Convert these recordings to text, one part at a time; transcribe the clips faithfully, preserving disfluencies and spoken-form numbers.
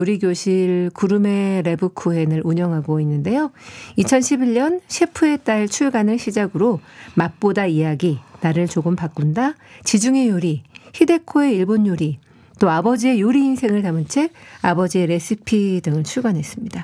요리교실 구르메 레브쿠헨을 운영하고 있는데요. 이천십일 년 셰프의 딸 출간을 시작으로 맛보다 이야기, 나를 조금 바꾼다, 지중해 요리, 히데코의 일본 요리, 또 아버지의 요리 인생을 담은 책 아버지의 레시피 등을 출간했습니다.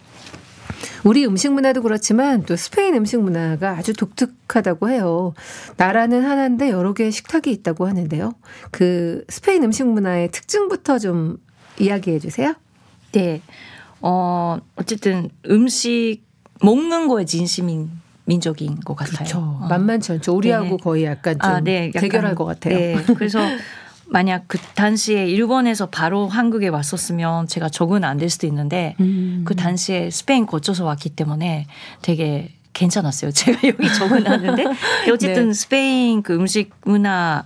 우리 음식 문화도 그렇지만 또 스페인 음식 문화가 아주 독특하다고 해요. 나라는 하나인데 여러 개의 식탁이 있다고 하는데요. 그 스페인 음식 문화의 특징부터 좀 이야기해 주세요. 네. 어, 어쨌든 음식 먹는 거에 진심인 민족인 것 같아요. 그렇죠. 어. 만만치 않죠. 우리하고 네. 거의 약간 좀 아, 네. 약간, 대결할 것 같아요. 네. 그래서 만약 그 당시에 일본에서 바로 한국에 왔었으면 제가 적응 안 될 수도 있는데 음. 그 당시에 스페인 거쳐서 왔기 때문에 되게 괜찮았어요. 제가 여기 적응하는데 어쨌든 네. 스페인 그 음식 문화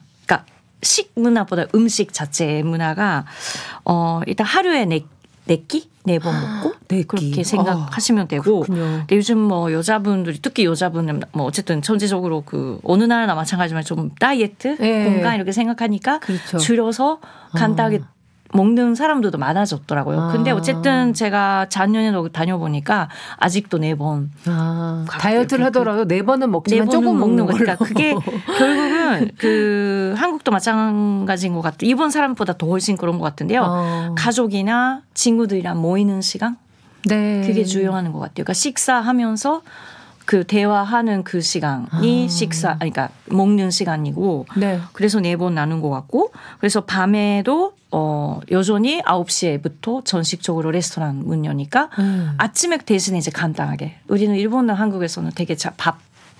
식 문화보다 음식 자체의 문화가 어 일단 하루에 네, 네 끼? 네 번 먹고 네 그렇게 생각하시면 어, 되고 그렇군요. 근데 요즘 뭐 여자분들이 특히 여자분은 뭐 어쨌든 전체적으로 그 어느 나라나 마찬가지지만 좀 다이어트 네. 건강 이렇게 생각하니까 그렇죠. 줄여서 간단하게 어. 먹는 사람들도 많아졌더라고요. 아. 근데 어쨌든 제가 작년에도 다녀보니까 아직도 네 번. 아, 다이어트를 하더라도 네 번은 먹지만 네 조금 먹는 거니까 그러니까 그게 결국은 그 한국도 마찬가지인 것 같아요. 일본 사람보다 더 훨씬 그런 것 같은데요. 어. 가족이나 친구들이랑 모이는 시간. 네. 그게 중요한 것 같아요. 그러니까 식사하면서 그 대화하는 그 시간이 아. 식사, 그러니까 먹는 시간이고, 네. 그래서 네 번 나눈 것 같고, 그래서 밤에도 어 여전히 아홉 시에부터 전식적으로 레스토랑 문 여니까 음. 아침에 대신에 이제 간단하게 우리는 일본이나 한국에서는 되게 밥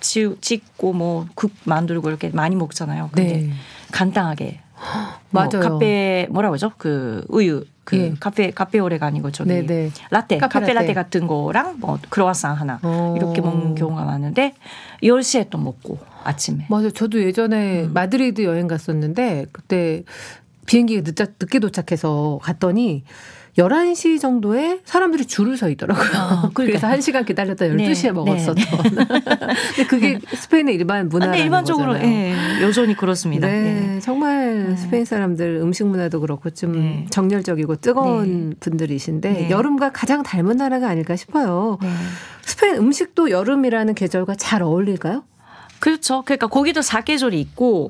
짓고 뭐 국 만들고 이렇게 많이 먹잖아요. 근데 네. 간단하게. 뭐 맞아요. 카페 뭐라고 하죠? 그 우유 그 예. 카페 카페오레가 아니고 저기 네네. 라떼 카페, 카페 라떼. 라떼 같은 거랑 뭐 크로와상 하나 오. 이렇게 먹는 경우가 많은데 열 시에 또 먹고 아침에. 맞아요. 저도 예전에 음. 마드리드 여행 갔었는데 그때 비행기가 늦자, 늦게 도착해서 갔더니 열한 시 정도에 사람들이 줄을 서 있더라고요. 아, 그래서 한 시간 기다렸다 열두 시에 네, 먹었었던. 네. 근데 그게 스페인의 일반 문화라는 네, 일반적으로 거잖아요. 네, 여전히 그렇습니다. 네, 네. 정말 네. 스페인 사람들 음식 문화도 그렇고 좀 네. 정열적이고 뜨거운 네. 분들이신데 네. 여름과 가장 닮은 나라가 아닐까 싶어요. 네. 스페인 음식도 여름이라는 계절과 잘 어울릴까요? 그렇죠. 그러니까 거기도 사계절이 있고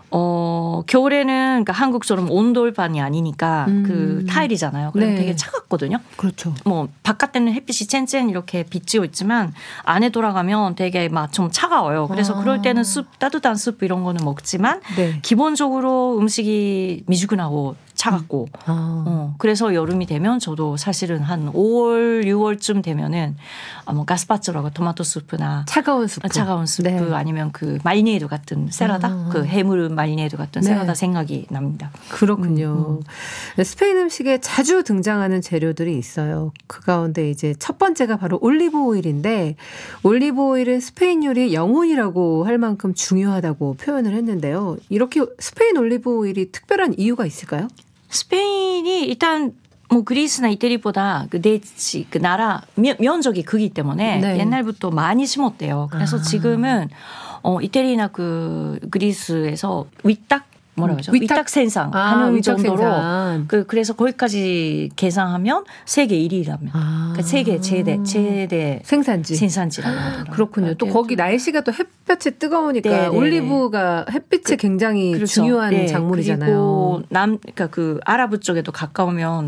어, 겨울에는 그러니까 한국처럼 온돌판이 아니니까 음. 그 타일이잖아요. 그럼 네. 되게 차갑거든요. 그렇죠. 뭐 바깥에는 햇빛이 쨍쨍 이렇게 비치고 있지만 안에 돌아가면 되게 막 좀 차가워요. 그래서 아. 그럴 때는 숲, 따뜻한 숲 이런 거는 먹지만 네. 기본적으로 음식이 미지근하고 차갑고 음. 아. 어, 그래서 여름이 되면 저도 사실은 한 오월, 유월쯤 되면은 뭐 가스파초라고 토마토 수프나 차가운 수프, 차가운 수프 네. 아니면 그 마리네이드 같은 샐러다, 아. 그 해물 마리네이드 같은 네. 샐러다 생각이 납니다. 그렇군요. 음, 음. 스페인 음식에 자주 등장하는 재료들이 있어요. 그 가운데 이제 첫 번째가 바로 올리브 오일인데 올리브 오일은 스페인 요리의 영혼이라고 할 만큼 중요하다고 표현을 했는데요. 이렇게 스페인 올리브 오일이 특별한 이유가 있을까요? 스페인이 일단 뭐 그리스나 이태리보다 그 내지 그 나라 면, 면적이 크기 때문에 네. 옛날부터 많이 심었대요. 그래서 아. 지금은 어 이태리나 그 그리스에서 위딱 뭐라고 하죠? 위탁, 위탁 생산 아, 하는 위탁 정도로 생산. 그 그래서 거기까지 계산하면 세계 일 위라면 아. 그러니까 세계 최대 최대 생산지 생산지라고 하더라고요. 그렇군요. 또 거기 날씨가 또 햇볕이 뜨거우니까 네, 네, 올리브가 햇빛에 그, 굉장히 그렇죠. 중요한 네, 작물이잖아요. 그리고 남 그러니까 그 아라브 쪽에도 가까우면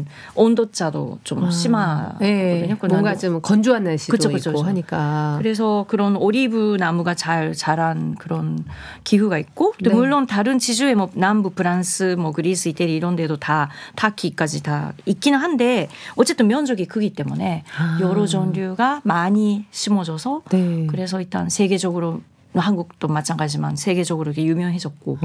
온도차도 좀 아. 심하거든요. 네. 뭔가 좀 건조한 날씨도 그쵸, 있고 그쵸, 하니까 그래서 그런 올리브 나무가 잘 자란 그런 기후가 있고 또 네. 물론 다른 지주에 뭐 남부 프랑스, 뭐 그리스, 이태리 이런 데도 다 타키까지 다 있기는 한데 어쨌든 면적이 크기 때문에 아. 여러 종류가 많이 심어져서 네. 그래서 일단 세계적으로 한국도 마찬가지지만 세계적으로 이렇게 유명해졌고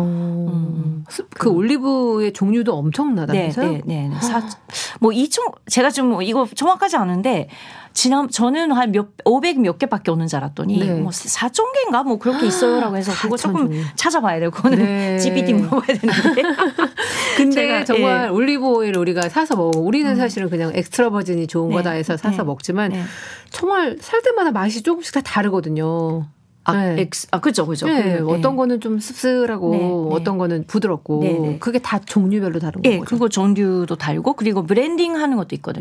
음. 그 올리브의 종류도 엄청나다면서요? 네, 네, 네. 사, 뭐 이총 제가 좀 이거 정확하지 않은데 지난 저는 한 몇 오백 몇 개밖에 없는 줄 알았더니 네. 뭐 사천 개인가 뭐 그렇게 있어요라고 해서 그거 조금 종류. 찾아봐야 되고 그거는 네. 지피티 물어봐야 되는데. 근데 정말 네. 올리브 오일 우리가 사서 먹어. 우리는 음. 사실은 그냥 엑스트라 버진이 좋은 네. 거다 해서 사서 네. 먹지만 네. 정말 살 때마다 맛이 조금씩 다 다르거든요. 아, 네. X. 아, 그죠, 그죠. 네. 그, 어떤 네. 거는 좀 씁쓸하고 네, 네. 어떤 거는 부드럽고 네, 네. 그게 다 종류별로 다른 네, 거죠. 그거 종류도 다르고 그리고 브랜딩 하는 것도 있거든요.